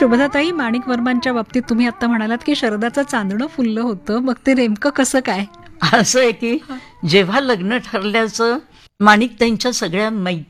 शुभदाताई, माणिक वर्मांच्या बाबतीत तुम्ही आता म्हणालात की शरदाचं चांदणं फुललं होतं, मग ते नेमकं कसं काय? असं आहे की जेव्हा लग्न ठरल्याचं माणिक त्यांच्या सगळ्या